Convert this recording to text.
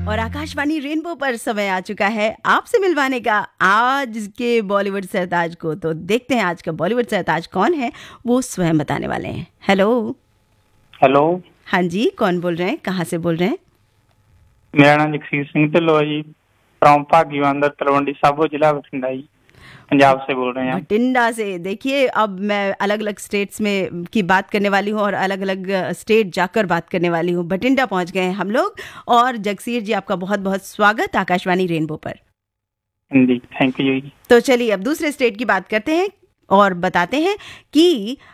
और आकाशवाणी रेनबो पर समय आ चुका है आपसे मिलवाने का आज के बॉलीवुड सरताज को। तो देखते हैं आज का बॉलीवुड सरताज कौन है, वो स्वयं बताने वाले हैं। हेलो। हेलो। हाँ जी, कौन बोल रहे हैं, कहाँ से बोल रहे हैं? मेरा नाम जगसीर सिंह ढिल्लों है जी, फ्रॉम भागीवांदर तलवंडी साबो जिला बठिंडा जी, पंजाब से बोल रहे हैं। बठिंडा से। देखिए, अब मैं अलग अलग स्टेट्स में की बात करने वाली हूँ और अलग अलग स्टेट जाकर बात करने वाली हूँ। बठिंडा पहुंच गए हैं हम लोग। और जगसीर जी, आपका बहुत बहुत स्वागत आकाशवाणी रेनबो पर। जी, थैंक यू जी। तो चलिए अब दूसरे स्टेट की बात करते हैं और बताते हैं कि